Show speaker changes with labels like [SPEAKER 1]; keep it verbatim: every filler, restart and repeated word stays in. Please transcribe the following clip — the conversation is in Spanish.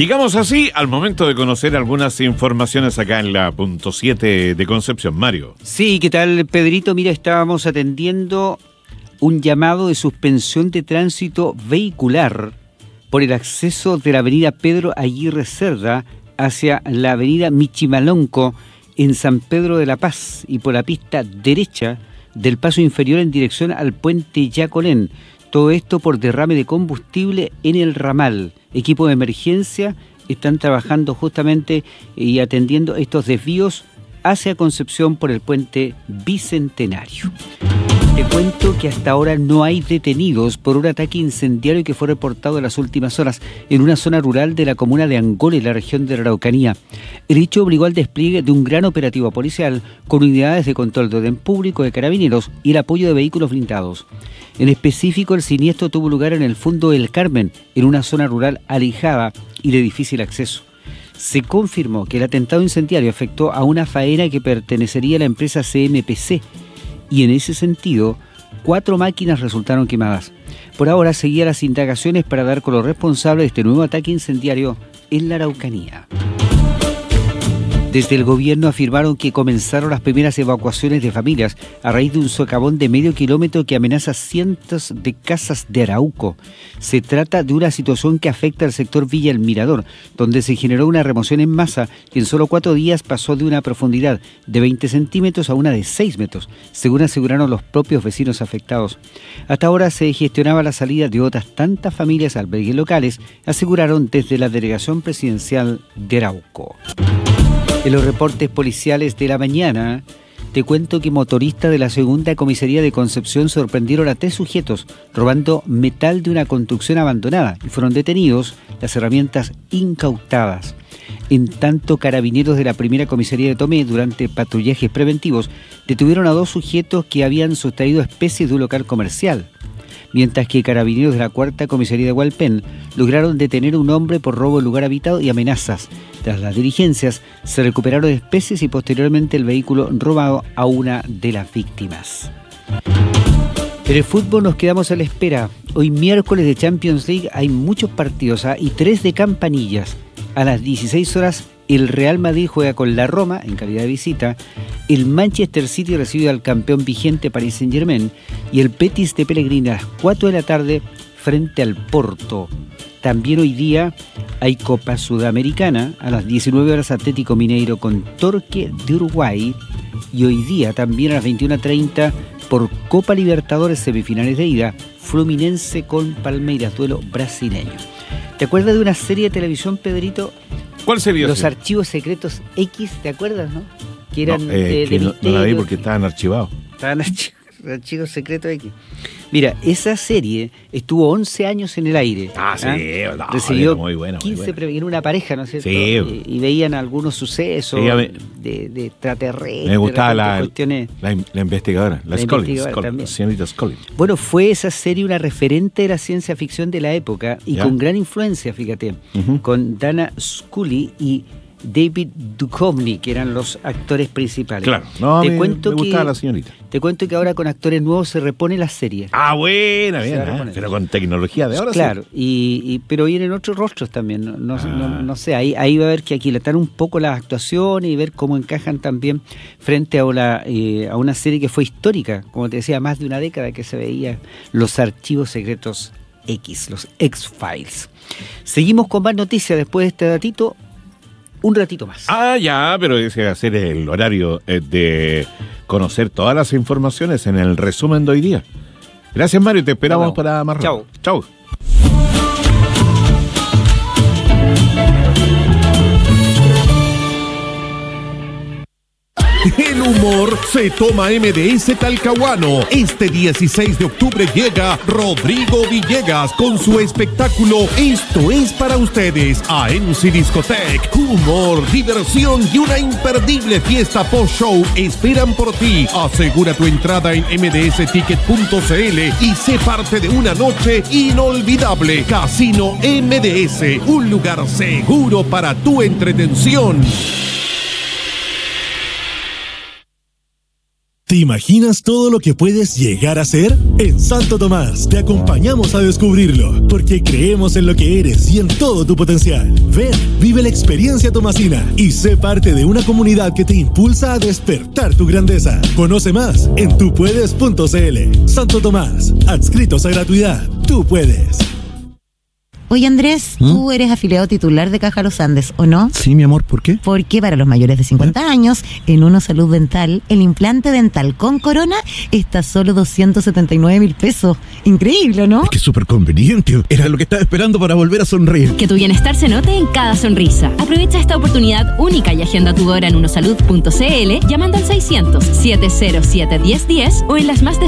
[SPEAKER 1] Llegamos así al momento de conocer algunas informaciones acá en la punto siete de Concepción. Mario.
[SPEAKER 2] Sí, ¿qué tal, Pedrito? Mira, estábamos atendiendo un llamado de suspensión de tránsito vehicular por el acceso de la avenida Pedro Aguirre Cerda hacia la avenida Michimalonco en San Pedro de la Paz y por la pista derecha del paso inferior en dirección al puente Yacolén. Todo esto por derrame de combustible en el ramal. Equipos de emergencia están trabajando justamente y atendiendo estos desvíos hacia Concepción por el puente Bicentenario. Te cuento que hasta ahora no hay detenidos por un ataque incendiario que fue reportado en las últimas horas en una zona rural de la comuna de Angol, en la región de la Araucanía. El hecho obligó al despliegue de un gran operativo policial con unidades de control de orden público de carabineros y el apoyo de vehículos blindados. En específico, el siniestro tuvo lugar en el Fundo del Carmen, en una zona rural alejada y de difícil acceso. Se confirmó que el atentado incendiario afectó a una faena que pertenecería a la empresa C M P C y en ese sentido, cuatro máquinas resultaron quemadas. Por ahora seguían las indagaciones para dar con los responsables de este nuevo ataque incendiario en la Araucanía. Desde el gobierno afirmaron que comenzaron las primeras evacuaciones de familias a raíz de un socavón de medio kilómetro que amenaza cientos de casas de Arauco. Se trata de una situación que afecta al sector Villa El Mirador, donde se generó una remoción en masa que en solo cuatro días pasó de una profundidad de veinte centímetros a una de seis metros, según aseguraron los propios vecinos afectados. Hasta ahora se gestionaba la salida de otras tantas familias a albergues locales, aseguraron desde la delegación presidencial de Arauco. En los reportes policiales de la mañana, te cuento que motoristas de la segunda comisaría de Concepción sorprendieron a tres sujetos robando metal de una construcción abandonada y fueron detenidos, las herramientas incautadas. En tanto, carabineros de la primera comisaría de Tomé, durante patrullajes preventivos, detuvieron a dos sujetos que habían sustraído especies de un local comercial. Mientras que carabineros de la cuarta comisaría de Hualpén lograron detener a un hombre por robo en lugar habitado y amenazas. Tras las diligencias, se recuperaron especies y posteriormente el vehículo robado a una de las víctimas. En el fútbol nos quedamos a la espera. Hoy miércoles de Champions League hay muchos partidos ¿eh? y tres de campanillas. A las dieciséis horas el Real Madrid juega con la Roma en calidad de visita, el Manchester City recibe al campeón vigente Paris Saint-Germain y el Betis de Pellegrini a las cuatro de la tarde frente al Porto. También hoy día hay Copa Sudamericana, a las diecinueve horas Atlético Mineiro con Torque de Uruguay y hoy día también a las veintiuna treinta por Copa Libertadores semifinales de ida, Fluminense con Palmeiras, duelo brasileño. ¿Te acuerdas de una serie de televisión, Pedrito?
[SPEAKER 1] ¿Cuál sería?
[SPEAKER 2] Los archivos secretos X, ¿te acuerdas, no? Que eran
[SPEAKER 1] no, eh,
[SPEAKER 2] de,
[SPEAKER 1] que
[SPEAKER 2] de
[SPEAKER 1] no, no la vi porque estaban archivados.
[SPEAKER 2] Estaban archivados. Archivos secretos X. Mira, esa serie estuvo once años en el aire.
[SPEAKER 1] Ah, sí,
[SPEAKER 2] ¿ah?
[SPEAKER 1] no,
[SPEAKER 2] Recibió
[SPEAKER 1] muy buena, muy
[SPEAKER 2] quince
[SPEAKER 1] buena.
[SPEAKER 2] premios, era una pareja, ¿no es cierto?
[SPEAKER 1] Sí.
[SPEAKER 2] Y, y veían algunos sucesos
[SPEAKER 1] Sí, me,
[SPEAKER 2] de, de extraterrestres.
[SPEAKER 1] Me gustaba la,
[SPEAKER 2] cuestiones...
[SPEAKER 1] la, la investigadora, la,
[SPEAKER 2] la
[SPEAKER 1] Scully,
[SPEAKER 2] investigadora
[SPEAKER 1] Scully,
[SPEAKER 2] también.
[SPEAKER 1] la señorita Scully.
[SPEAKER 2] Bueno, fue esa serie una referente de la ciencia ficción de la época y
[SPEAKER 1] ¿Ya?
[SPEAKER 2] con gran influencia, fíjate,
[SPEAKER 1] Uh-huh.
[SPEAKER 2] con Dana Scully y David Duchovny, que eran los actores principales.
[SPEAKER 1] Claro, no,
[SPEAKER 2] te
[SPEAKER 1] me,
[SPEAKER 2] cuento
[SPEAKER 1] me gustaba
[SPEAKER 2] que,
[SPEAKER 1] la señorita.
[SPEAKER 2] Te cuento que ahora con actores nuevos se repone la serie.
[SPEAKER 1] Ah, buena, bien,
[SPEAKER 2] Se
[SPEAKER 1] ¿eh? Pero con tecnología de ahora.
[SPEAKER 2] Claro,
[SPEAKER 1] sí.
[SPEAKER 2] y, y, pero vienen otros rostros también. No, no,
[SPEAKER 1] Ah.
[SPEAKER 2] no, no sé, ahí, ahí va a haber que aquilatar un poco las actuaciones y ver cómo encajan también frente a una, eh, a una serie que fue histórica, como te decía, más de una década que se veía los archivos secretos X, los X-Files. Seguimos con más noticias después de este datito. Un ratito más.
[SPEAKER 1] Ah, ya, pero ese va a ser el horario eh, de conocer todas las informaciones en el resumen de hoy día. Gracias, Mario, te esperamos
[SPEAKER 2] Chau.
[SPEAKER 1] para más rato.
[SPEAKER 2] Chau.
[SPEAKER 1] Chau.
[SPEAKER 3] El humor se toma M D S Talcahuano. Este dieciséis de octubre llega Rodrigo Villegas con su espectáculo Esto es para ustedes a M C Discotech. Humor, diversión y una imperdible fiesta post-show esperan por ti. Asegura tu entrada en m d s ticket punto c l y sé parte de una noche inolvidable. Casino M D S, un lugar seguro para tu entretención.
[SPEAKER 4] ¿Te imaginas todo lo que puedes llegar a ser? En Santo Tomás te acompañamos a descubrirlo, porque creemos en lo que eres y en todo tu potencial. Ven, vive la experiencia tomasina y sé parte de una comunidad que te impulsa a despertar tu grandeza. Conoce más en tu puedes punto c l. Santo Tomás, adscritos a gratuidad. Tú puedes.
[SPEAKER 5] Oye, Andrés, ¿Mm? tú eres afiliado titular de Caja Los Andes, ¿o no?
[SPEAKER 6] Sí, mi amor, ¿por qué?
[SPEAKER 5] Porque para los mayores de cincuenta ¿Eh? años, en Uno Salud Dental, el implante dental con corona está a solo doscientos setenta y nueve mil pesos. Increíble, ¿no?
[SPEAKER 6] Es que es súper conveniente. Era lo que estaba esperando para volver a sonreír.
[SPEAKER 7] Que tu bienestar se note en cada sonrisa. Aprovecha esta oportunidad única y agenda tu hora en unosalud punto c l llamando al seiscientos, setecientos siete, diez diez o en las más de